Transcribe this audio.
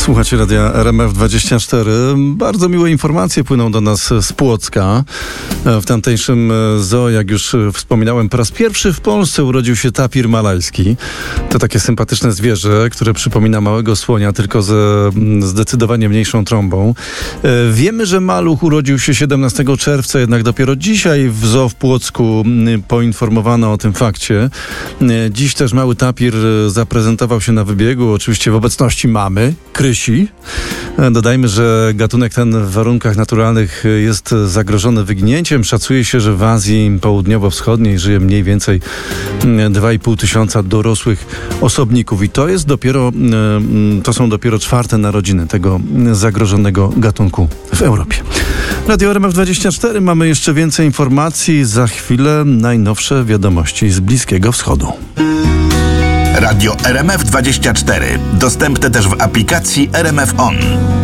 Słuchacie radia RMF24. Bardzo miłe informacje płyną do nas z Płocka. W tamtejszym zoo, jak już wspominałem, po raz pierwszy w Polsce urodził się tapir malajski. To takie sympatyczne zwierzę, które przypomina małego słonia, tylko ze zdecydowanie mniejszą trąbą. Wiemy, że maluch urodził się 17 czerwca, jednak dopiero dzisiaj w zoo w Płocku poinformowano o tym fakcie. Dziś też mały tapir zaprezentował się na wybiegu, oczywiście w obecności mamy, Krysi. Dodajmy, że gatunek ten w warunkach naturalnych jest zagrożony wyginięciem. Szacuje się, że w Azji Południowo-Wschodniej żyje mniej więcej 2,5 tysiąca dorosłych osobników i to są dopiero czwarte narodziny tego zagrożonego gatunku w Europie. Radio RMF24, mamy jeszcze więcej informacji. Za chwilę najnowsze wiadomości z Bliskiego Wschodu. Radio RMF24. Dostępne też w aplikacji RMF On.